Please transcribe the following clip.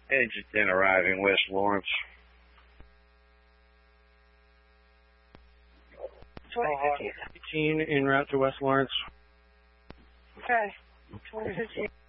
Engine 10 arriving West Lawrence. 2015. 18 en route to West Lawrence. Okay. 2015.